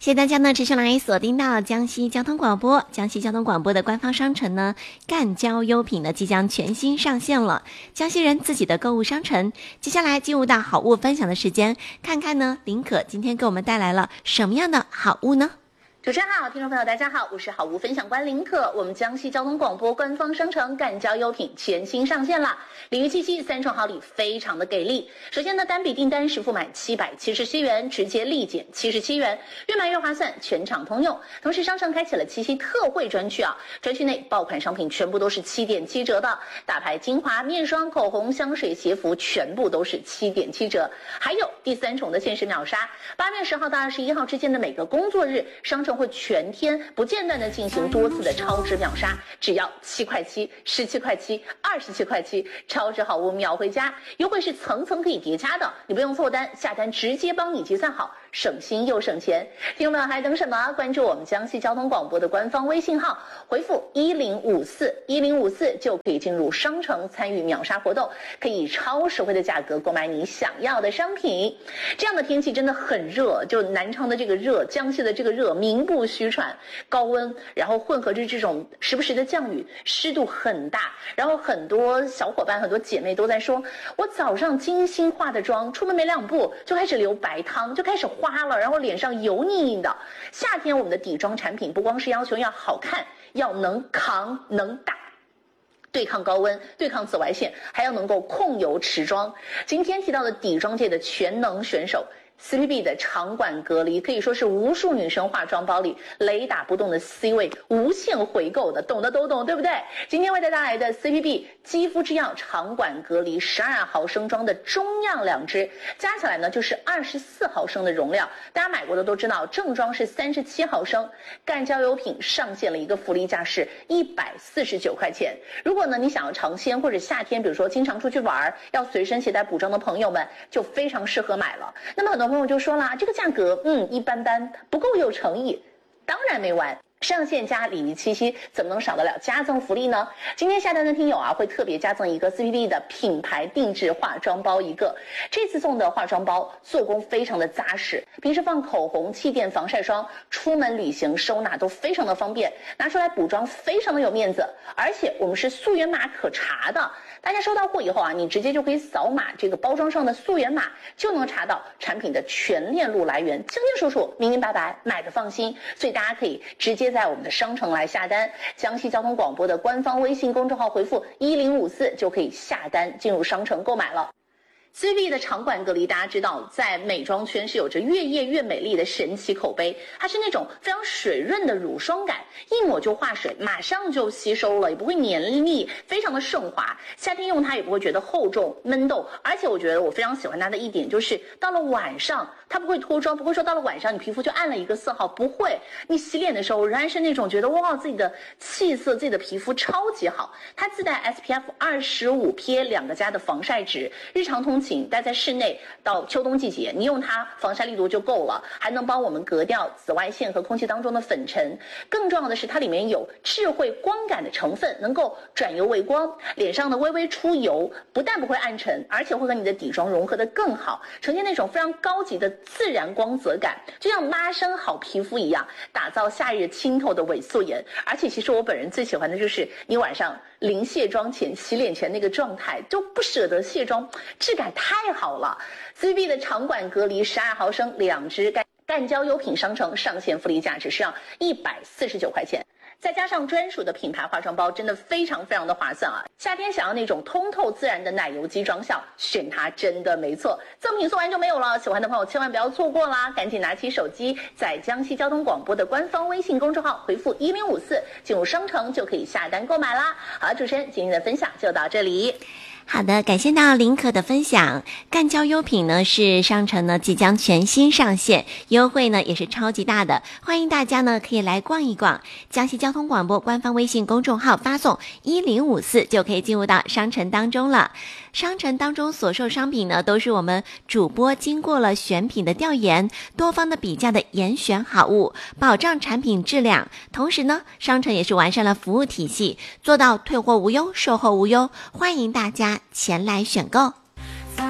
谢谢大家呢持续来锁定到江西交通广播，江西交通广播的官方商城呢，赣交优品呢即将全新上线了，江西人自己的购物商城。接下来进入到好物分享的时间，看看呢林可今天给我们带来了什么样的好物呢？ 主持人好，听众朋友大家好，我是好物分享官林可。我们江西交通广播官方商城赣交优品全新上线了，礼遇七夕3重好礼非常的给力。首先呢，单笔订单实付满777元，直接立减77元，越买越划算，全场通用。同时商城开启了七夕特惠专区啊，专区内爆款商品全部都是7.7折的，大牌精华、面霜、口红、香水、鞋服全部都是7.7折。还有第3重的限时秒杀，8月10号到21号之间的每个工作日，商城会全天不间断的进行多次的超值秒杀，只要7块7、17块7、27块7，超值好物秒回家，优惠是层层可以叠加的，你不用凑单，下单直接帮你计算好，省心又省钱。听众们还等什么？关注我们江西交通广播的官方微信号，回复1054就可以进入商城参与秒杀活动，可以以超实惠的价格购买你想要的商品。这样的天气真的很热，就南昌的这个热，江西的这个热名不虚传，高温，然后混合着这种时不时的降雨，湿度很大，然后很多小伙伴很多姐妹都在说，我早上精心化的妆，出门没2步就开始流白汤，就开始花了，然后脸上油腻腻的。夏天我们的底妆产品不光是要求要好看，要能扛能打，对抗高温，对抗紫外线，还要能够控油持妆。今天提到的底妆界的全能选手CPB 的长管隔离可以说是无数女生化妆包里雷打不动的 C 位，无限回购的，懂的都懂，对不对？今天为大家带来的 CPB 肌肤之钥长管隔离12毫升装的中样2支，加起来呢就是24毫升的容量。大家买过的都知道，正装是37毫升。赣交优品上线了一个福利价是149块钱。如果呢你想要尝鲜或者夏天，比如说经常出去玩，要随身携带补妆的朋友们，就非常适合买了。那么很多朋友就说了，这个价格一般般，不够有诚意。当然没完，上线加礼遇七夕，怎么能少得了加赠福利呢？今天下单的听友啊，会特别加赠一个 CPB 的品牌定制化妆包一个。这次送的化妆包做工非常的扎实，平时放口红、气垫、防晒霜，出门旅行收纳都非常的方便，拿出来补妆非常的有面子。而且我们是溯源码可查的，大家收到货以后啊，你直接就可以扫码这个包装上的溯源码，就能查到产品的全链路来源，清清楚楚、明明白白，买的放心。所以大家可以直接在我们的商城来下单，江西交通广播的官方微信公众号回复1054就可以下单进入商城购买了。CPB 的长管隔离，大家知道，在美妆圈是有着越夜越美丽的神奇口碑，它是那种非常水润的乳霜感，一抹就化水，马上就吸收了，也不会黏腻，非常的顺滑。夏天用它也不会觉得厚重闷痘，而且我觉得我非常喜欢它的一点就是到了晚上它不会脱妆，不会说到了晚上你皮肤就暗了一个色号，不会，你洗脸的时候仍然是那种觉得哇自己的气色、自己的皮肤超级好。它自带 SPF 25 PA2+的防晒纸，日常通勤待在室内，到秋冬季节你用它防晒力度就够了，还能帮我们隔掉紫外线和空气当中的粉尘。更重要的是它里面有智慧光感的成分，能够转油为光，脸上的微微出油不但不会暗沉，而且会和你的底妆融合得更好，呈现那种非常高级的自然光泽感，就像拉伸好皮肤一样，打造夏日清透的伪素颜。而且其实我本人最喜欢的就是你晚上临卸妆前洗脸前那个状态，就不舍得卸妆，质感太好了。CPB 的长管隔离12毫升2支，赣交优品商城上线福利价只是要149块钱。再加上专属的品牌化妆包，真的非常非常的划算啊！夏天想要那种通透自然的奶油肌妆效，选它真的没错。赠品送完就没有了，喜欢的朋友千万不要错过啦！赶紧拿起手机，在江西交通广播的官方微信公众号回复1054，进入商城就可以下单购买啦。好了，主持人今天的分享就到这里。 好的，感谢到林可的分享。赣交优品呢是商城呢即将全新上线，优惠呢也是超级大的，欢迎大家呢可以来逛一逛。江西交通广播官方微信公众号发送1054就可以进入到商城当中了。商城当中所售商品呢都是我们主播经过了选品的调研，多方的比价的严选好物，保障产品质量。同时呢，商城也是完善了服务体系，做到退货无忧、售后无忧，欢迎大家前来选购。